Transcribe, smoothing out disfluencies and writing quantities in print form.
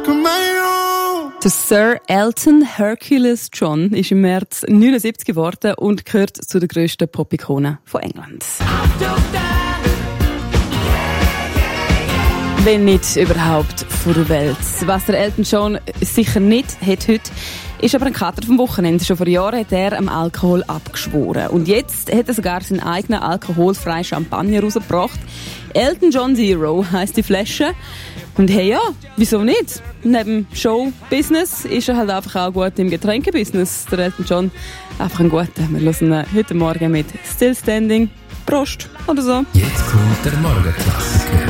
Der Sir Elton Hercules John ist im März 79 geworden und gehört zu den grössten Pop-Ikonen von England. Wenn nicht überhaupt vor der Welt. Was der Elton John sicher nicht hat heute, ist aber ein Kater vom Wochenende. Schon vor Jahren hat er am Alkohol abgeschworen. Und jetzt hat er sogar seinen eigenen alkoholfreien Champagner rausgebracht. Elton John Zero heisst die Flasche. Und hey, ja, wieso nicht? Neben Show-Business ist er halt einfach auch gut im Getränke-Business. Der Elton John, einfach ein guter. Wir hören heute Morgen mit Still Standing. Prost, oder so. Jetzt kommt der Morgenklassiker.